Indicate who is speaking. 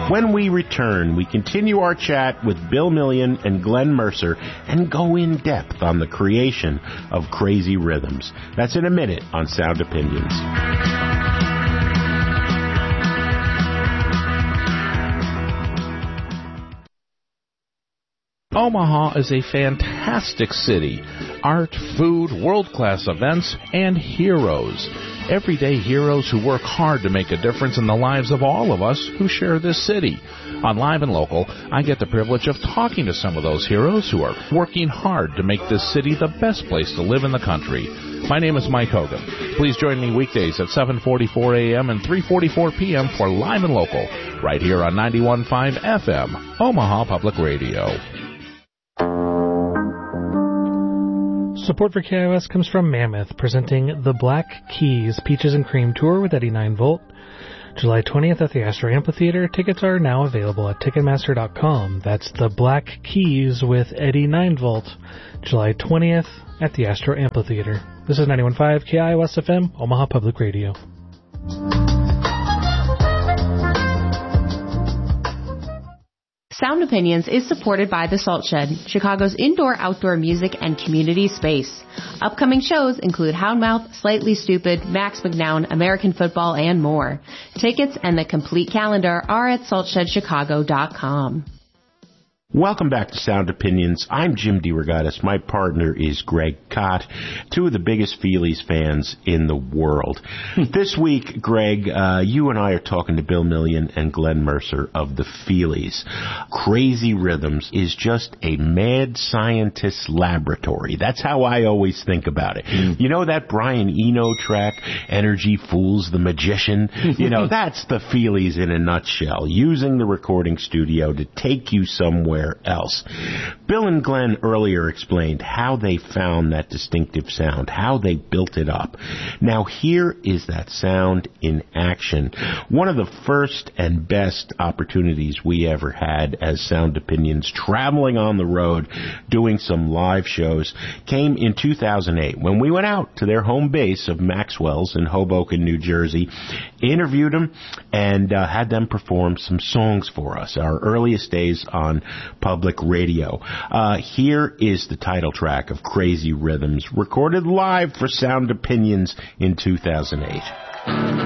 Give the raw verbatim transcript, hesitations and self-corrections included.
Speaker 1: When we return, we continue our chat with Bill Million and Glenn Mercer and go in depth on the creation of Crazy Rhythms. That's in a minute on Sound Opinions.
Speaker 2: Omaha is a fantastic city. Art, food, world-class events, and heroes. Everyday heroes who work hard to make a difference in the lives of all of us who share this city. On Live and Local, I get the privilege of talking to some of those heroes who are working hard to make this city the best place to live in the country. My name is Mike Hogan. Please join me weekdays at seven forty-four a.m. and three forty-four p.m. for Live and Local, right here on ninety-one point five F M, Omaha Public Radio.
Speaker 3: Support for K I O S comes from Mammoth, presenting the Black Keys Peaches and Cream Tour with Eddie nine volt. July twentieth at the Astro Amphitheater. Tickets are now available at Ticketmaster dot com. That's the Black Keys with Eddie nine volt. July twentieth at the Astro Amphitheater. This is ninety-one point five K I O S F M, Omaha Public Radio.
Speaker 4: Sound Opinions is supported by The Salt Shed, Chicago's indoor-outdoor music and community space. Upcoming shows include Houndmouth, Slightly Stupid, Max McNown, American Football, and more. Tickets and the complete calendar are at salt shed chicago dot com.
Speaker 1: Welcome back to Sound Opinions. I'm Jim DeRogatis. My partner is Greg Kot, two of the biggest Feelies fans in the world. This week, Greg, uh, you and I are talking to Bill Million and Glenn Mercer of the Feelies. Crazy Rhythms is just a mad scientist's laboratory. That's how I always think about it. Mm. You know that Brian Eno track, Energy Fools the Magician? You know, that's the Feelies in a nutshell, using the recording studio to take you somewhere else. Bill and Glenn earlier explained how they found that distinctive sound, how they built it up. Now here is that sound in action. One of the first and best opportunities we ever had as Sound Opinions, traveling on the road, doing some live shows, came in two thousand eight when we went out to their home base of Maxwell's in Hoboken, New Jersey, interviewed them, and uh, had them perform some songs for us, our earliest days on public radio. Uh, here is the title track of Crazy Rhythms, recorded live for Sound Opinions in two thousand eight.